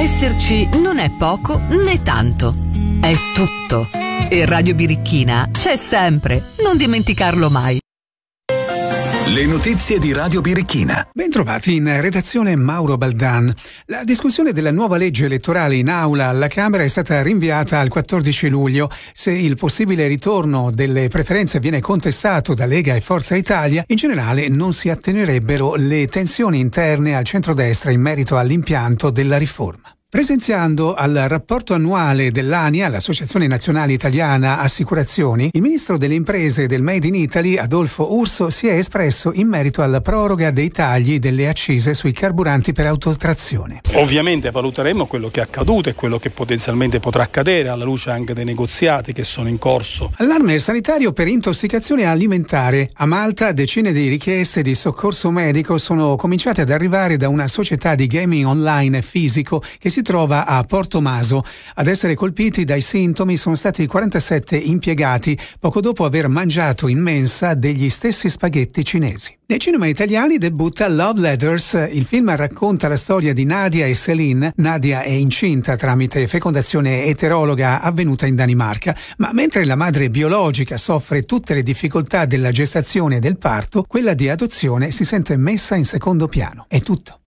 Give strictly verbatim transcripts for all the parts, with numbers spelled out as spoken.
Esserci non è poco né tanto, è tutto. E Radio Birichina c'è sempre, non dimenticarlo mai. Le notizie di Radio Birichina. Bentrovati in redazione Mauro Baldan. La discussione della nuova legge elettorale in aula alla Camera è stata rinviata al quattordici luglio. Se il possibile ritorno delle preferenze viene contestato da Lega e Forza Italia, in generale non si attenuerebbero le tensioni interne al centrodestra in merito all'impianto della riforma. Presenziando al rapporto annuale dell'ANIA, l'Associazione Nazionale Italiana Assicurazioni, il ministro delle Imprese e del Made in Italy, Adolfo Urso, si è espresso in merito alla proroga dei tagli delle accise sui carburanti per autotrazione. Ovviamente valuteremo quello che è accaduto e quello che potenzialmente potrà accadere alla luce anche dei negoziati che sono in corso. Allarme sanitario per intossicazione alimentare. A Malta decine di richieste di soccorso medico sono cominciate ad arrivare da una società di gaming online fisico che si trova a Portomaso. Ad essere colpiti dai sintomi sono stati quarantasette impiegati poco dopo aver mangiato in mensa degli stessi spaghetti cinesi. Nei cinema italiani debutta Love Letters. Il film racconta la storia di Nadia e Céline. Nadia è incinta tramite fecondazione eterologa avvenuta in Danimarca, ma mentre la madre biologica soffre tutte le difficoltà della gestazione e del parto, quella di adozione si sente messa in secondo piano. È tutto.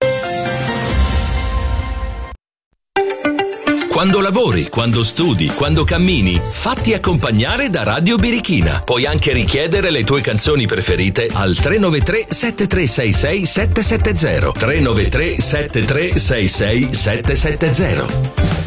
Quando lavori, quando studi, quando cammini, fatti accompagnare da Radio Birichina. Puoi anche richiedere le tue canzoni preferite al tre nove tre sette tre sei sei sette sette zero. tre nove tre sette tre sei sei sette sette zero.